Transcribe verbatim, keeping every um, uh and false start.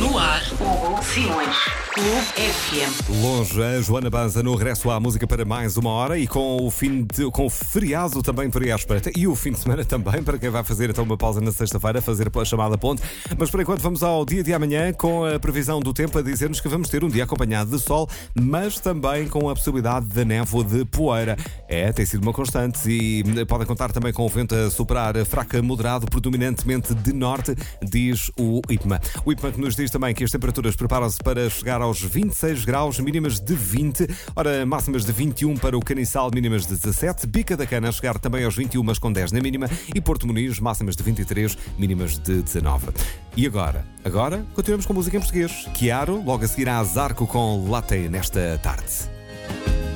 No ar, Hugo Simões. Clube F M. Longe, a Joana Baza no regresso à música para mais uma hora e com o fim de, com o feriado também por aí à espreita e o fim de semana também, para quem vai fazer então uma pausa na sexta-feira, fazer a chamada ponte. Mas por enquanto vamos ao dia de amanhã com a previsão do tempo a dizer-nos que vamos ter um dia acompanhado de sol, mas também com a possibilidade de névoa de poeira. É, tem sido uma constante e podem contar também com o vento a superar fraca moderado, predominantemente de norte, diz o IPMA. O IPMA que nos diz também que as temperaturas preparam-se para chegar aos vinte e seis graus, mínimas de vinte, ora máximas de vinte e um para o Caniçal, mínimas de dezassete, Bica da Cana a chegar também aos vinte e um, mas com dez na mínima, e Porto Muniz, máximas de vinte e três, mínimas de dezanove. E agora? Agora continuamos com música em português. Chiaro, logo a seguir a Zarco com Latte nesta tarde.